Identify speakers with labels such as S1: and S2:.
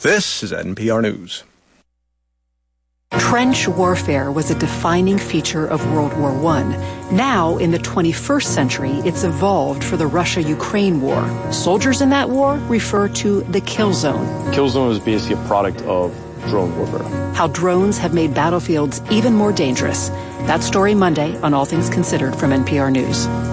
S1: This is NPR News.
S2: Trench warfare was a defining feature of World War I. Now, in the 21st century, it's evolved for the Russia-Ukraine war. Soldiers in that war refer to the kill zone.
S3: Kill zone is basically a product of drone warfare.
S2: How drones have made battlefields even more dangerous. That story Monday on All Things Considered from NPR News.